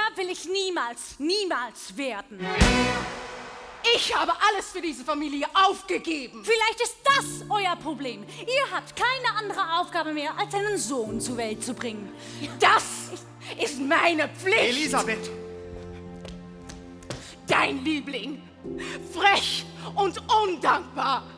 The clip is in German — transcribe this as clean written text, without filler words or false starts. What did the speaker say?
will ich niemals werden. Ich habe alles für diese Familie aufgegeben. Vielleicht ist das euer Problem. Ihr habt keine andere Aufgabe mehr, als einen Sohn zur Welt zu bringen. Das ist meine Pflicht. Elisabeth! Dein Liebling. Frech und undankbar.